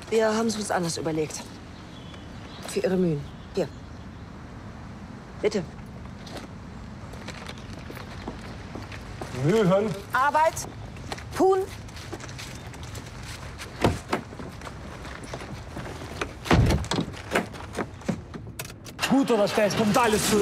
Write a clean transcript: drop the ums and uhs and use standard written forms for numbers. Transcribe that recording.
Wir haben es uns anders überlegt. Für Ihre Mühen. Hier. Bitte. Mühen. Arbeit. Tun. Gut oder schlecht, kommt alles zurück.